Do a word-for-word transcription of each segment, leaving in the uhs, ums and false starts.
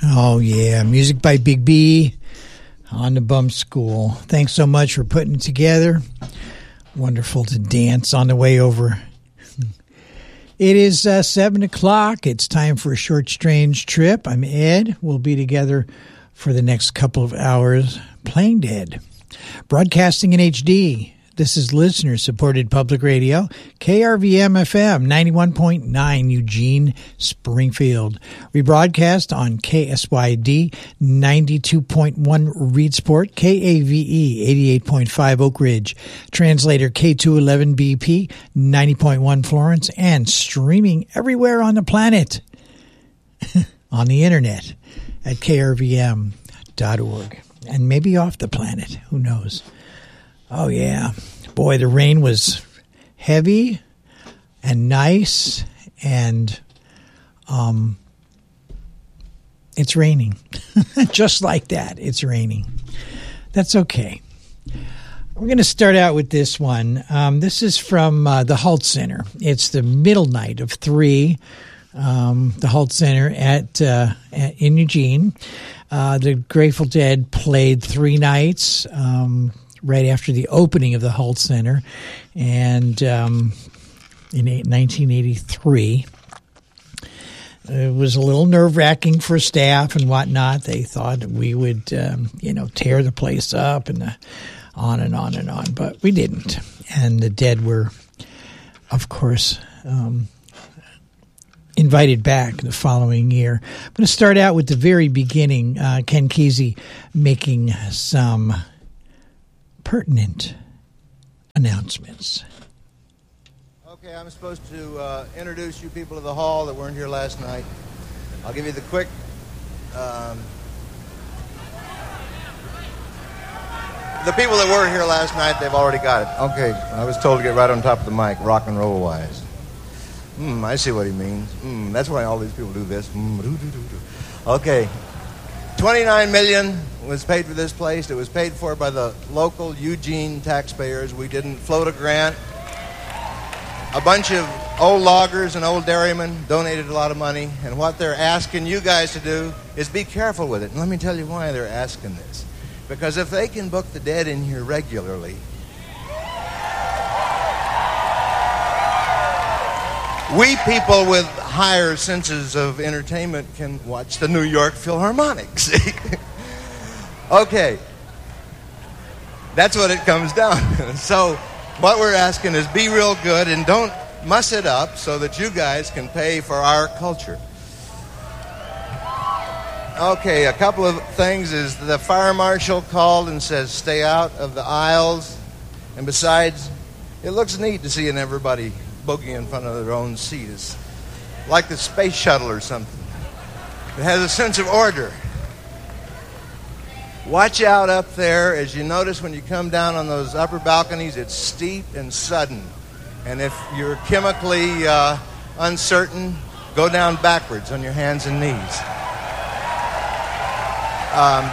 Oh, yeah. Music by Big B on the Bum School. Thanks so much for putting it together. Wonderful to dance on the way over. It is uh, seven o'clock. It's time for a short, strange trip. I'm Ed. We'll be together for the next couple of hours playing dead. Broadcasting in H D. This is listener-supported public radio, K R V M F M, ninety-one point nine, Eugene, Springfield. Rebroadcast on K S Y D, ninety-two point one, Reedsport, K A V E, eighty-eight point five, Oak Ridge. Translator K two eleven B P, ninety point one, Florence, and streaming everywhere on the planet, on the internet, at K R V M dot org. And maybe off the planet, who knows. Oh, yeah. Boy, the rain was heavy and nice, and um, it's raining. Just like that, it's raining. That's okay. We're going to start out with this one. Um, this is from uh, the Halt Center. It's the middle night of three, um, the Halt Center at, uh, at in Eugene. Uh, the Grateful Dead played three nights, um, right after the opening of the Halt Center, and um, in nineteen eighty-three. It was a little nerve-wracking for staff and whatnot. They thought that we would, um, you know, tear the place up and uh, on and on and on, but we didn't. And the Dead were, of course, um, invited back the following year. I'm going to start out with the very beginning. Uh, Ken Kesey making some pertinent announcements. Okay, I'm supposed to uh, introduce you people to the hall that weren't here last night. I'll give you the quick... Um, the people that weren't here last night, they've already got it. Okay, I was told to get right on top of the mic, rock and roll wise. Hmm, I see what he means. Hmm, that's why all these people do this. Mm, doo, doo, doo, doo. Okay. twenty-nine million dollars was paid for this place. It was paid for by the local Eugene taxpayers. We didn't float a grant. A bunch of old loggers and old dairymen donated a lot of money, and what they're asking you guys to do is be careful with it. And let me tell you why they're asking this. Because if they can book the Dead in here regularly, we people with higher senses of entertainment can watch the New York Philharmonic, see? Okay. That's what it comes down to. So what we're asking is be real good and don't muss it up so that you guys can pay for our culture. Okay, a couple of things is the fire marshal called and says stay out of the aisles. And besides, it looks neat to see everybody boogie in front of their own seat. It's like the space shuttle or something. It has a sense of order. Watch out up there. As you notice when you come down on those upper balconies, it's steep and sudden. And if you're chemically uh, uncertain, go down backwards on your hands and knees. Um,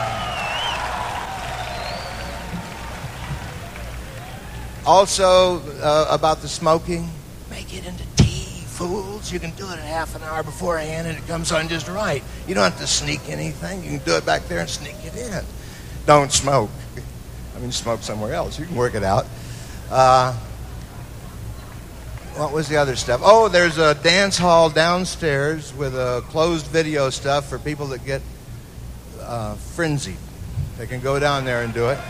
also, uh, about the smoking, make it into tea, fools. You can do it in half an hour beforehand and it comes on just right. You don't have to sneak anything. You can do it back there and sneak it in. Don't smoke. I mean, smoke somewhere else. You can work it out. Uh, what was the other stuff? Oh, there's a dance hall downstairs with a closed video stuff for people that get uh, frenzied. They can go down there and do it.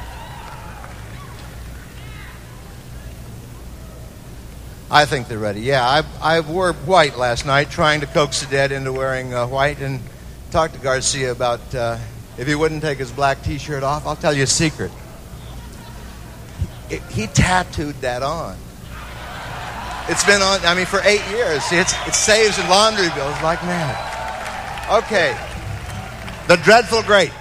I think they're ready. Yeah, I I wore white last night, trying to coax the Dead into wearing uh, white, and talked to Garcia about uh, if he wouldn't take his black T-shirt off. I'll tell you a secret. He, he tattooed that on. It's been on, I mean, for eight years. See, it's, it saves in laundry bills like mad. Okay. The Dreadful Great.